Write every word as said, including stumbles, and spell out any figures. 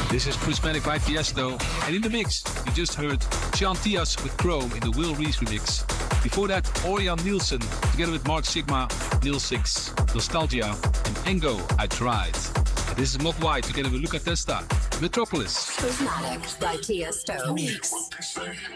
This is Prismatic by Tiesto, and in the mix, you just heard Sean Tias with Chrome in the Will Reese remix. Before that, Orion Nielsen, together with Mark Sigma, Neil Six, Nostalgia, and Engo, I Tried. And this is Mock White, together with Luca Testa, Metropolis. Prismatic by Tiesto. Mix.